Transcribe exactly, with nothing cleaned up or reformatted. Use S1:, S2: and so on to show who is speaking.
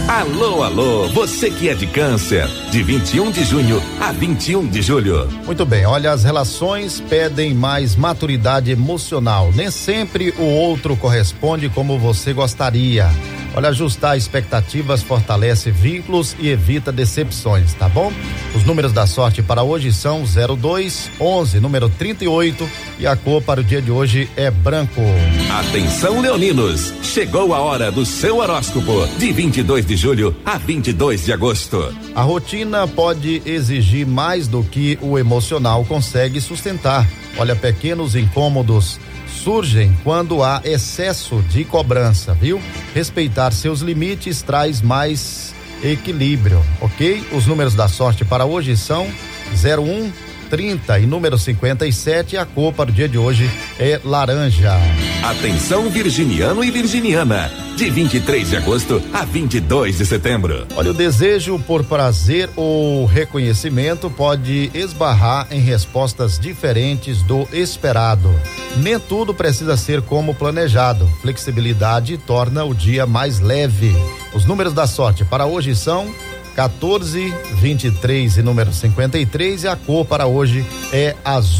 S1: Alô, alô, você que é de câncer, de vinte e um de junho a vinte e um de julho.
S2: Muito bem, olha, as relações pedem mais maturidade emocional. Nem sempre o outro corresponde como você gostaria. Olha, ajustar expectativas fortalece vínculos e evita decepções, tá bom? Os números da sorte para hoje são zero dois, onze, número trinta e oito, e a cor para o dia de hoje é branco.
S1: Atenção, leoninos, chegou a hora do seu horóscopo, de vinte e dois de julho a vinte e dois de agosto.
S2: A rotina pode exigir mais do que o emocional consegue sustentar. Olha, pequenos incômodos surgem quando há excesso de cobrança, viu? Respeitar seus limites traz mais equilíbrio, ok? Os números da sorte para hoje são zero um, trinta e número cinquenta e sete, e a cor para o dia de hoje é laranja.
S1: Atenção, virginiano e virginiana, de vinte e três de agosto a vinte e dois de setembro.
S2: Olha, o desejo por prazer ou reconhecimento pode esbarrar em respostas diferentes do esperado. Nem tudo precisa ser como planejado. Flexibilidade torna o dia mais leve. Os números da sorte para hoje são quatorze, vinte e três e número cinquenta e três, e a cor para hoje é azul.